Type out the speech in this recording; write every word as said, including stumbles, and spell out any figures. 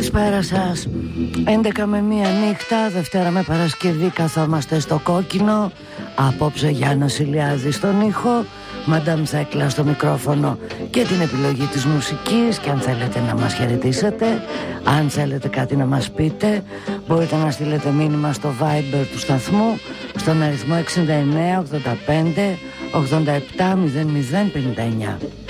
Καλησπέρα σας. έντεκα με μία νύχτα, Δευτέρα με Παρασκευή, καθόμαστε στο κόκκινο. Απόψε Γιάννος Ηλιάδης στον ήχο, Μαντάμ Ζέκλα στο μικρόφωνο και την επιλογή της μουσικής. Και αν θέλετε να μας χαιρετήσετε, αν θέλετε κάτι να μας πείτε, μπορείτε να στείλετε μήνυμα στο Viber του σταθμού στον αριθμό εξήντα εννέα ογδόντα πέντε ογδόντα επτά μηδέν μηδέν πενήντα εννιά.